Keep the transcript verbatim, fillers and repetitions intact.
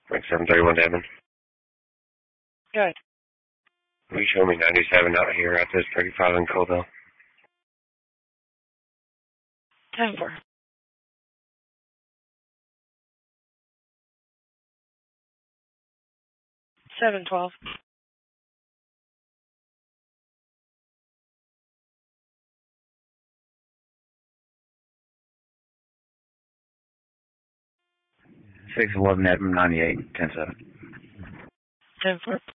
Like seven thirty-one Devon. Good. Will you show me ninety-seven out here at this thirty-five in Colville? ten four. seven twelve. six eleven Edmund ninety-eight, ten seven. ten four.